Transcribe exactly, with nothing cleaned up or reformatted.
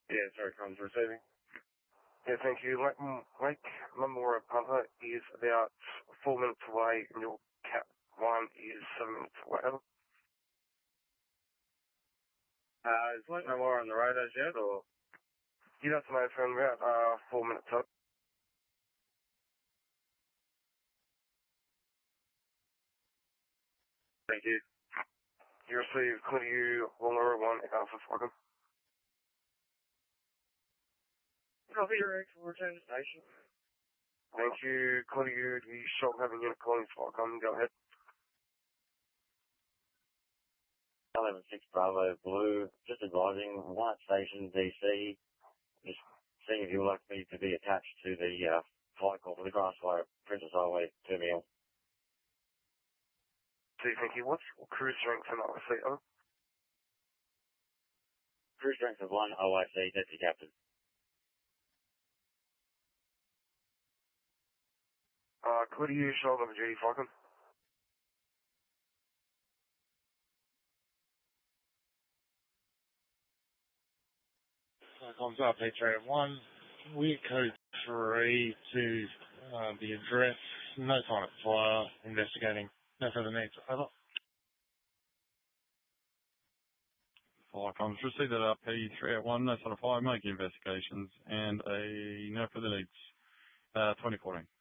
Yeah, sorry, comms receiving. Yeah, thank you. Lake, Lake Memorial Pumper is about four minutes away, and your Cat one is seven minutes away. Uh, is Lake Memorial on the radars yet, or? You don't know from about uh, four minutes up. Thank you. You receive clear you, Walnura one, Alpha Falcon. Copy your X, return to station. Thank you, clear you, the shop having unit calling Falcon, go ahead. eleven six Bravo Blue, just advising, one at station D C, just seeing if you would like me to be attached to the uh, flight call for the Grassfire Princess Highway Terminal. See, thank you. What's your cruise strength and O I C? Oh? Crew strength of one, O I C, Deputy Captain. Uh, clear you, shoulder of G, Falcon. Comms up, H A one, weird code three to uh, the address, no sign of fire, investigating, no further needs, over. Fire comms, receive that up, P three eight one, no sign of fire, making investigations, and a no further needs, uh, twenty fourteen.